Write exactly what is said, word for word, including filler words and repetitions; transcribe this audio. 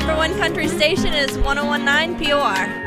number one country station is one oh one point nine P O R.